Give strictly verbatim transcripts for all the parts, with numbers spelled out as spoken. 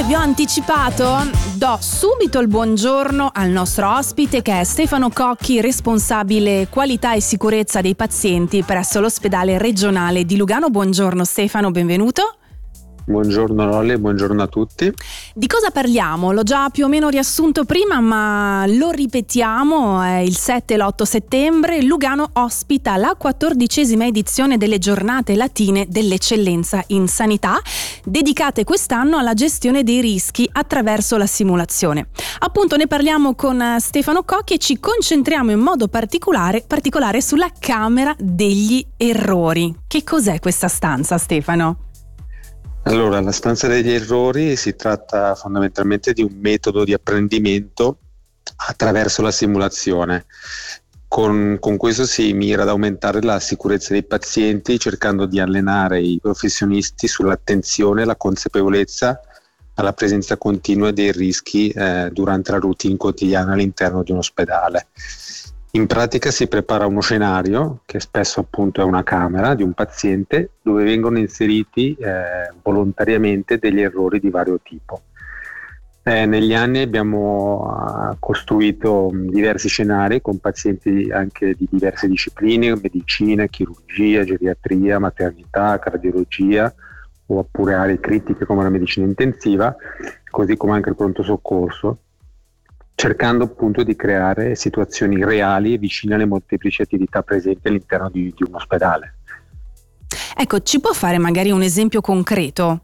vi ho anticipato, do subito il buongiorno al nostro ospite che è Stefano Cocchi, responsabile qualità e sicurezza dei pazienti presso l'ospedale regionale di Lugano. Buongiorno Stefano, benvenuto. Buongiorno Lolli, buongiorno a tutti. Di cosa parliamo? L'ho già più o meno riassunto prima, ma lo ripetiamo. È il sette e l'otto settembre. Lugano ospita la quattordicesima edizione delle giornate latine dell'eccellenza in sanità, dedicate quest'anno alla gestione dei rischi attraverso la simulazione. Appunto, ne parliamo con Stefano Cocchi e ci concentriamo in modo particolare, particolare sulla Camera degli Errori. Che cos'è questa stanza, Stefano? Allora, la stanza degli errori si tratta fondamentalmente di un metodo di apprendimento attraverso la simulazione. Con, con questo si mira ad aumentare la sicurezza dei pazienti, cercando di allenare i professionisti sull'attenzione e la consapevolezza alla presenza continua dei rischi eh, durante la routine quotidiana all'interno di un ospedale. In pratica si prepara uno scenario, che spesso appunto è una camera di un paziente, dove vengono inseriti eh, volontariamente degli errori di vario tipo. Eh, negli anni abbiamo uh, costruito diversi scenari con pazienti anche di diverse discipline, medicina, chirurgia, geriatria, maternità, cardiologia, oppure aree critiche come la medicina intensiva, così come anche il pronto soccorso, cercando appunto di creare situazioni reali e vicine alle molteplici attività presenti all'interno di, di un ospedale. Ecco, ci può fare magari un esempio concreto?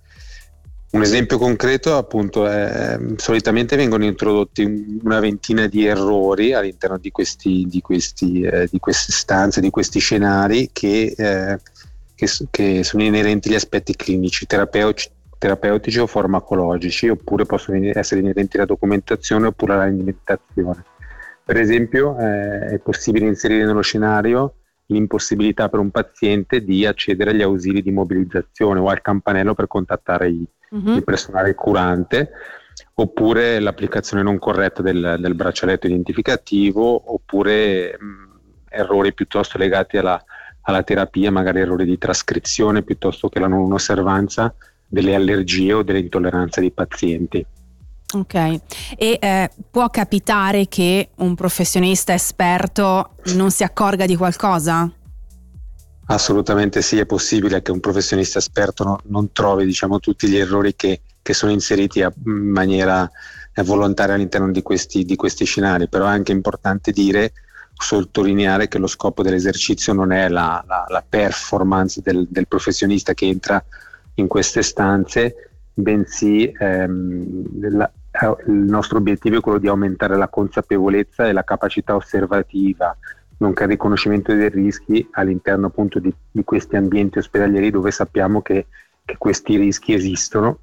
Un esempio concreto appunto è, solitamente vengono introdotti una ventina di errori all'interno di questi, di questi, eh, di queste stanze, di questi scenari che, eh, che, che sono inerenti agli aspetti clinici, terapeutici, terapeutici o farmacologici, oppure possono essere inerenti alla documentazione oppure all'alimentazione. Per esempio eh, è possibile inserire nello scenario l'impossibilità per un paziente di accedere agli ausili di mobilizzazione o al campanello per contattare i, uh-huh. il personale curante, oppure l'applicazione non corretta del, del braccialetto identificativo, oppure mh, errori piuttosto legati alla, alla terapia, magari errori di trascrizione piuttosto che la non osservanza delle allergie o delle intolleranze dei pazienti. Ok, e eh, può capitare che un professionista esperto non si accorga di qualcosa? Assolutamente sì, è possibile che un professionista esperto no, non trovi diciamo tutti gli errori che, che sono inseriti a, in maniera eh, volontaria all'interno di questi, di questi scenari, però è anche importante dire, sottolineare che lo scopo dell'esercizio non è la, la, la performance del, del professionista che entra in queste stanze, bensì ehm, la, il nostro obiettivo è quello di aumentare la consapevolezza e la capacità osservativa, nonché il riconoscimento dei rischi all'interno appunto di, di questi ambienti ospedalieri dove sappiamo che, che questi rischi esistono,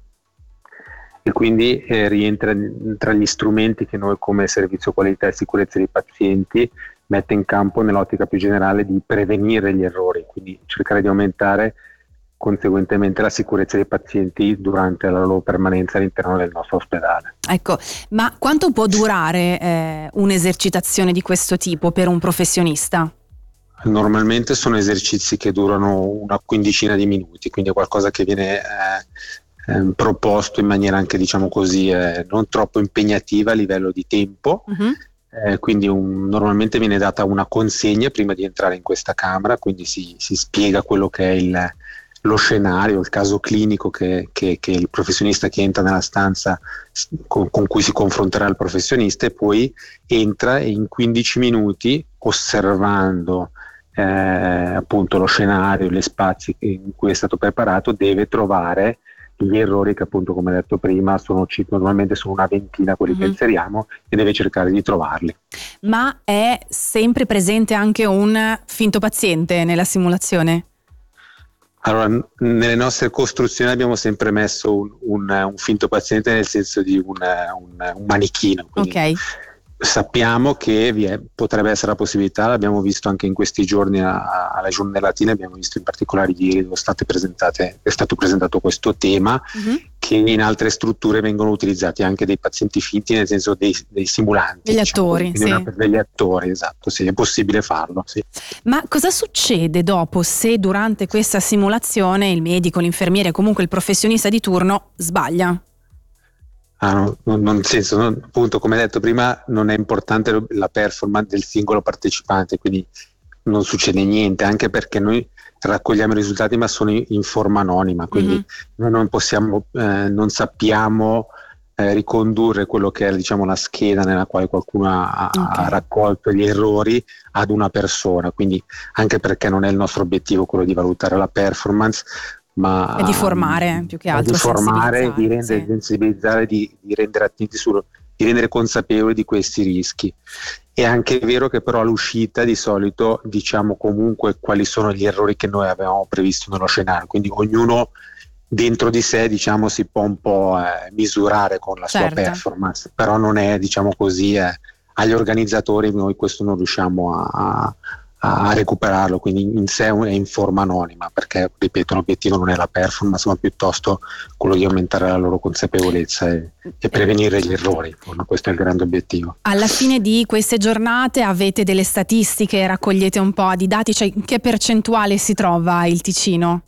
e quindi eh, rientra tra gli strumenti che noi come servizio qualità e sicurezza dei pazienti mette in campo nell'ottica più generale di prevenire gli errori, quindi cercare di aumentare conseguentemente la sicurezza dei pazienti durante la loro permanenza all'interno del nostro ospedale. Ecco, ma quanto può durare eh, un'esercitazione di questo tipo per un professionista? Normalmente sono esercizi che durano una quindicina di minuti, quindi è qualcosa che viene eh, eh, proposto in maniera anche diciamo così eh, non troppo impegnativa a livello di tempo. Uh-huh. Eh, quindi un, normalmente viene data una consegna prima di entrare in questa camera, quindi si, si spiega quello che è il lo scenario, il caso clinico che, che, che il professionista che entra nella stanza con, con cui si confronterà il professionista, e poi entra e in quindici minuti, osservando eh, appunto lo scenario, gli spazi in cui è stato preparato, deve trovare gli errori che appunto, come detto prima, sono normalmente sono una ventina quelli mm-hmm. che inseriamo, e deve cercare di trovarli. Ma è sempre presente anche un finto paziente nella simulazione? Allora, nelle nostre costruzioni abbiamo sempre messo un, un, un finto paziente, nel senso di un, un, un manichino. Ok. Sappiamo che vi è, potrebbe essere la possibilità, l'abbiamo visto anche in questi giorni a, alla Giornata Latina, abbiamo visto in particolare ieri dove state presentate, è stato presentato questo tema, uh-huh. che in altre strutture vengono utilizzati anche dei pazienti finti, nel senso dei, dei simulanti. Degli diciamo, attori, sì. Una, degli attori, esatto, sì, è possibile farlo. Sì. Ma cosa succede dopo se durante questa simulazione il medico, l'infermiere, comunque il professionista di turno sbaglia? Ah, no, non, non, senso, non, appunto, come detto prima, non è importante la performance del singolo partecipante, quindi non succede niente, anche perché noi raccogliamo i risultati ma sono in, in forma anonima, quindi mm-hmm. noi non possiamo, eh, non sappiamo eh, ricondurre quello che è, diciamo, la scheda nella quale qualcuno ha, okay. ha raccolto gli errori ad una persona, quindi anche perché non è il nostro obiettivo quello di valutare la performance, ma è di formare più che altro, di formare, di rendere, sì. sensibilizzare, di, di rendere attenti su, di rendere consapevoli di questi rischi. È anche vero che però all'uscita di solito diciamo comunque quali sono gli errori che noi avevamo previsto nello scenario, quindi ognuno dentro di sé, diciamo, si può un po' eh, misurare con la certo. sua performance, però non è, diciamo così, eh, agli organizzatori noi questo non riusciamo a, a recuperarlo, quindi in sé è in forma anonima, perché ripeto l'obiettivo non è la performance ma piuttosto quello di aumentare la loro consapevolezza e, e prevenire gli errori. Questo è il grande obiettivo. Alla fine di queste giornate avete delle statistiche, raccogliete un po' di dati, cioè in che percentuale si trova il Ticino?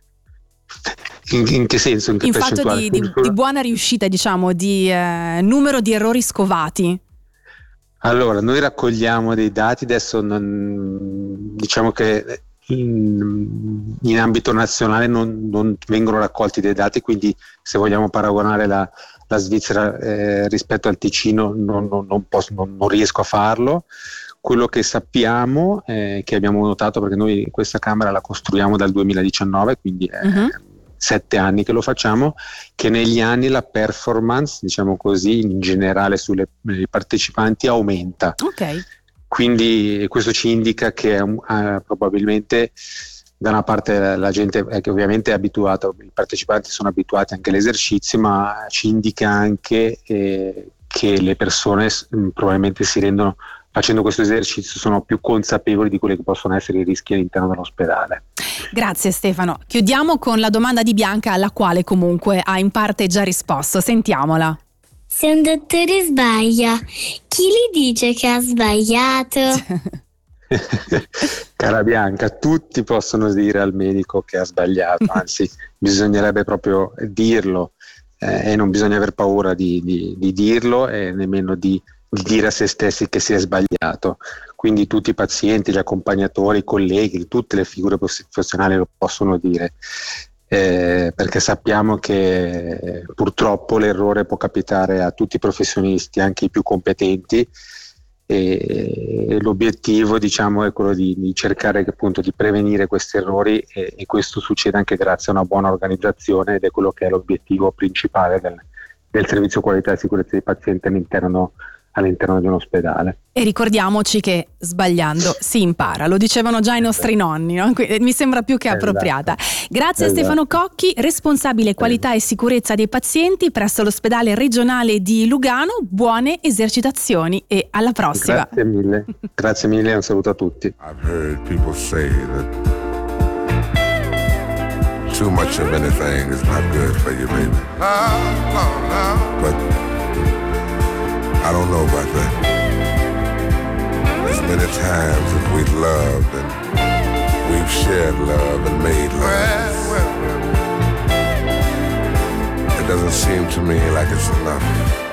In, in che senso? In, che in fatto di, di, di buona riuscita, diciamo, di eh, numero di errori scovati. Allora, noi raccogliamo dei dati, adesso non, diciamo che in, in ambito nazionale non, non vengono raccolti dei dati, quindi se vogliamo paragonare la, la Svizzera eh, rispetto al Ticino non, non, non, posso, non, non riesco a farlo. Quello che sappiamo, eh, che abbiamo notato, perché noi questa camera la costruiamo dal duemiladiciannove, quindi è uh-huh. sette anni che lo facciamo, che negli anni la performance, diciamo così, in generale sui partecipanti aumenta. Okay. Quindi questo ci indica che uh, probabilmente da una parte la, la gente è che ovviamente è abituata, i partecipanti sono abituati anche all'esercizio, ma ci indica anche eh, che le persone mh, probabilmente si rendono, facendo questo esercizio, sono più consapevoli di quelli che possono essere i rischi all'interno dell'ospedale. Grazie Stefano. Chiudiamo con la domanda di Bianca, alla quale comunque ha in parte già risposto. Sentiamola. Se un dottore sbaglia, chi gli dice che ha sbagliato? Cara Bianca, tutti possono dire al medico che ha sbagliato, anzi bisognerebbe proprio dirlo eh, e non bisogna aver paura di, di, di dirlo e nemmeno di di dire a se stessi che si è sbagliato. Quindi tutti i pazienti, gli accompagnatori, i colleghi, tutte le figure professionali lo possono dire, eh, perché sappiamo che purtroppo l'errore può capitare a tutti i professionisti, anche i più competenti, e l'obiettivo, diciamo, è quello di, di cercare appunto di prevenire questi errori e, e questo succede anche grazie a una buona organizzazione ed è quello che è l'obiettivo principale del, del servizio qualità e sicurezza dei pazienti all'interno all'interno di un ospedale. E ricordiamoci che sbagliando si impara, lo dicevano già i nostri nonni, no? Mi sembra più che appropriata. Grazie esatto. a Stefano Cocchi, responsabile qualità e sicurezza dei pazienti presso l'ospedale regionale di Lugano. Buone esercitazioni e alla prossima. Grazie mille, grazie mille e un saluto a tutti. I've heard people say that too much of anything is not good for you, baby. No, no, no. But I don't know about that. As many times as we've loved and we've shared love and made love, well, well, well. It doesn't seem to me like it's enough.